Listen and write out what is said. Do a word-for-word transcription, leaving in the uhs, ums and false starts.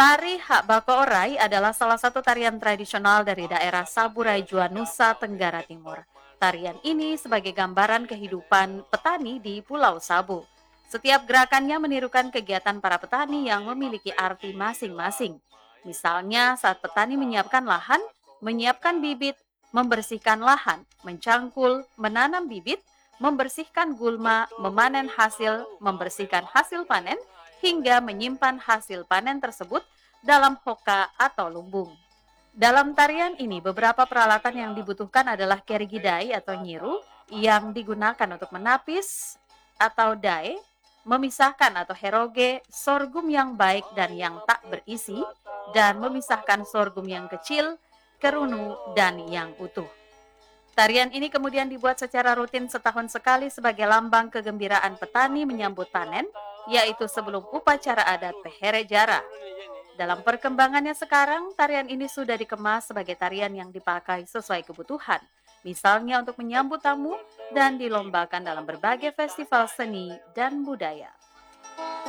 Tari Hak Bako Orai adalah salah satu tarian tradisional dari daerah Saburai Jua, Nusa Tenggara Timur. Tarian ini sebagai gambaran kehidupan petani di Pulau Sabu. Setiap gerakannya menirukan kegiatan para petani yang memiliki arti masing-masing. Misalnya saat petani menyiapkan lahan, menyiapkan bibit, membersihkan lahan, mencangkul, menanam bibit, membersihkan gulma, memanen hasil, membersihkan hasil panen, hingga menyimpan hasil panen tersebut dalam hoka atau lumbung. Dalam tarian ini, beberapa peralatan yang dibutuhkan adalah kerigidai atau nyiru yang digunakan untuk menapis atau dae, memisahkan atau heroge sorghum yang baik dan yang tak berisi, dan memisahkan sorghum yang kecil, kerunu, dan yang utuh. Tarian ini kemudian dibuat secara rutin setahun sekali sebagai lambang kegembiraan petani menyambut panen, yaitu sebelum upacara adat Pehere Jara. Dalam perkembangannya sekarang, tarian ini sudah dikemas sebagai tarian yang dipakai sesuai kebutuhan, misalnya untuk menyambut tamu dan dilombakan dalam berbagai festival seni dan budaya.